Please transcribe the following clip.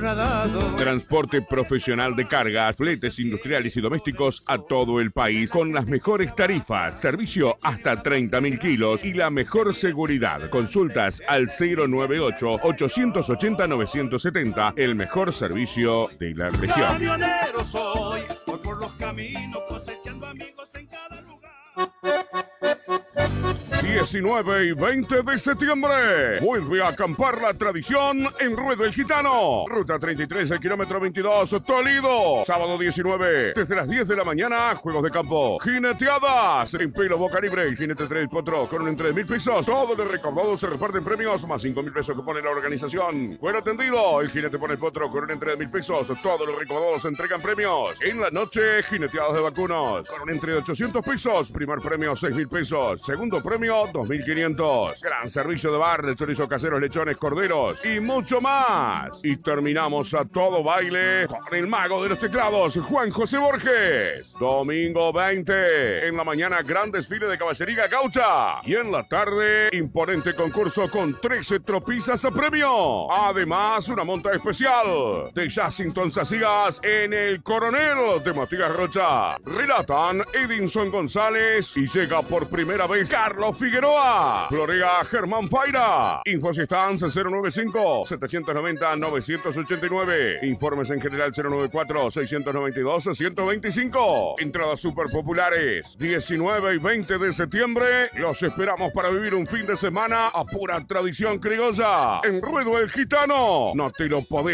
degradado. Transporte profesional de cargas, fletes industriales y domésticos a todo el país con las mejores tarifas, servicio hasta 30.000 kilos y la mejor seguridad. Consultas al 098-880-970, el mejor servicio de la región. Camionero soy, voy por los caminos cosechando amigos en cada lugar. 19 y 20 de septiembre. Vuelve a acampar la tradición en Ruedo el Gitano. Ruta 33, el kilómetro 22, Toledo. Sábado 19, desde las 10 de la mañana, juegos de campo. Jineteadas en pelo boca libre. El jinete trae el potro con un entre de 1.000 pesos. Todos los recaudados se reparten premios, más 5.000 pesos que pone la organización. Fuera atendido. El jinete pone el potro con un entre de 1.000 pesos. Todos los recaudados entregan premios. En la noche, jineteadas de vacunos. Con un entre de 800 pesos. Primer premio, 6.000 pesos. Segundo premio, 2.500. Gran servicio de bar, de chorizo caseros, lechones, corderos y mucho más. Y terminamos a todo baile con el mago de los teclados, Juan José Borges. Domingo 20. En la mañana, gran desfile de caballería gaucha. Y en la tarde, imponente concurso con 13 tropizas a premio. Además, una monta especial de Jacinton Sacías en el Coronel de Matías Rocha. Relatan Edinson González y llega por primera vez Carlos Figueroa. Florea Germán Faira. Infos y stands 095-790-989. Informes en general 094-692-125. Entradas super populares. 19 y 20 de septiembre. Los esperamos para vivir un fin de semana a pura tradición criolla. En Ruedo el Gitano. No te lo podés